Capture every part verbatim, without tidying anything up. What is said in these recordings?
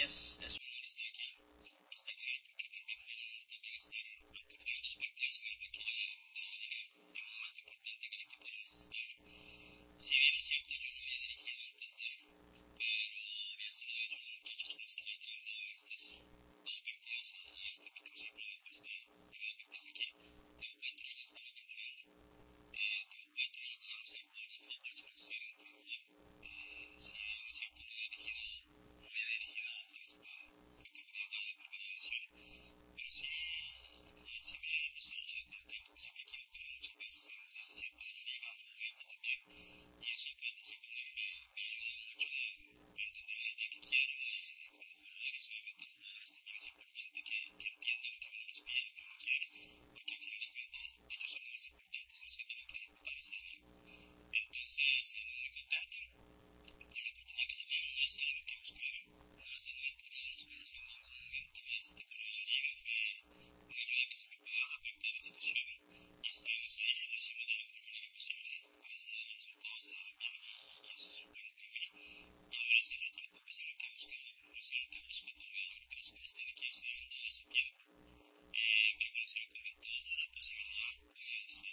es, es un honor estar aquí. Estar bien porque para mí fue un honor también estar, aunque fueron dos partidos en el banquillo de, de la liga, en un momento importante que el equipo lo necesitaba. Si bien es cierto, yo no había dirigido antes de, pero había sido yo uno de los muchachos con los que había trabajado en estos dos partidos a, a este microciclo de este periodo que pasa aquí. Tengo cuatro años también trabajando. Eh, tengo cuatro años de universidad de fútbol, solo en Colombia. Eh, si bien es cierto, no he dirigido, no había dirigido esta categoría ya de primera división, pero sí, eh, sí me he rozado con el tiempo, sí me he equivocado muchas veces en las siete de la liga, en el veinte también, y eso pues de cierta manera me, me ha ayudado mucho a, a entender la idea que quiero eh, como jugadores. Obviamente los jugadores también es importante que, que entiendan lo que uno les pide, lo que uno quiere, porque al final de cuentas ellos son los más importantes, los que tienen que ejecutar esa idea. Entonces, eh, muy contento por la oportunidad que se me dio. No es algo que buscaba, no es algo que por las cosas en ningún momento. Este con la liga fue una ayuda que se me pudo dar parte de la institución y estábamos ahí y lo hicimos de la mejor manera posible. Gracias a Dios los resultados se dieron bien y, y eso es súper para mí. Y lo hice, ¿no? Tampoco es algo que he buscado, no es algo que busco todavía. Lo que pasa es que las tiene que irse dando a su tiempo. Eh, creo que no se me comentó la posibilidad, pues, eh,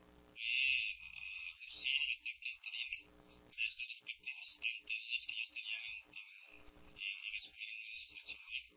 eh, a sí, a la parte anterior de estos dos partidos antes que ellos tenían en, en, en la escuela de selección mayor.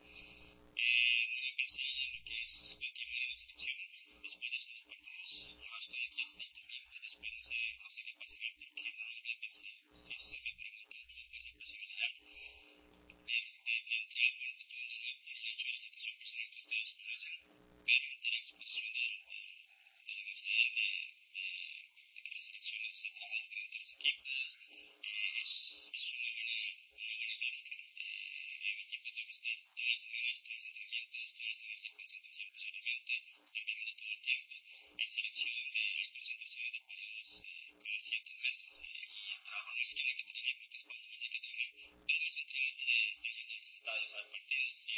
Eh, no he pensado en lo que es continuar en la selección después de estos dos partidos. Yo estoy aquí hasta el domingo y después no sé, no sé qué pasará porque no lo he pensado. Si se me pregunta un poco esa posibilidad de, de, de entrar en el futuro de nuevo por el hecho de la situación personal que ustedes conocen, pero ante la exposición de, de, digamos, de, de, de, de que las selecciones se trabajan diferente a los equipos, eh, es, es una buena, una buena lógica. Eh, en mi equipo tengo que estar todas las semanas, todos los entrenamientos, todas las semanas en concentración posiblemente, estar viendo todo el tiempo. En selección, eh, la concentración es de por los, eh, cada ciertos meses, eh, y el trabajo no es que no hay que trabajar porque es cuando más hay que trabajar, pero no es un trabajo de estar yendo a los estadios a ver partidos y